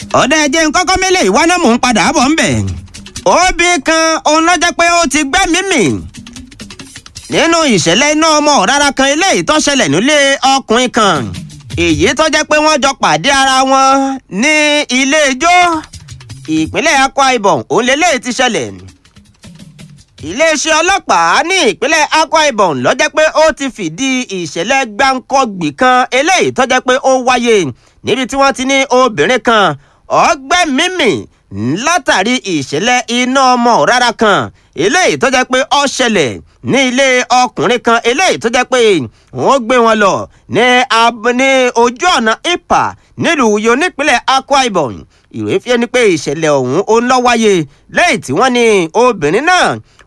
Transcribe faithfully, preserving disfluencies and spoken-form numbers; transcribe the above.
ọ̀dà ẹ̀jẹ̀ ń kọ́kọ́ mélé ìwá náà mò ń padà bọ̀ ń bẹ̀. òbí kan òun náà jẹ́ pé ó ti gbẹ́mìí mì nínú ìṣẹ̀lẹ̀ iná ọmọ rárá kan eléyìí tó ṣẹlẹ̀ nílé ọkùnrin kan èyí tó jẹ́ pé wọ́n jọ pàdé ara wọn ní ilé ijó ìpínlẹ̀ Akwa Ibom òun lélẹ́yìí ti ṣẹlẹ̀. iléeṣẹ́ ọlọ́pàá ní ìpínlẹ̀ Akwa Ibom ló jẹ́ pé ó ti fìdí ìṣẹ̀lẹ̀ gbáǹkọ́gbì kan eléyìí tó jẹ́ pé ó wáyé níbi tí wọ́n ti ní obìnrin kan ọgbẹ́mímì látàrí ìṣẹ̀lẹ̀ iná ọmọ rárá kan eléyìí tó jẹ́ pé ó ṣẹlẹ̀ ní ilé ọkùnrin kan eléyìí tó jẹ́ pé wọ́n gbé wọn lọ ní ní ojú ọ̀nà Ipa nílùú Uyo nípínlẹ̀ Akwa Ibom. ìwé fi ẹni pé ìṣẹ̀lẹ̀ ọ̀hún ó ń lọ wáyé lẹ́yìn tí wọ́n ní obìnrin náà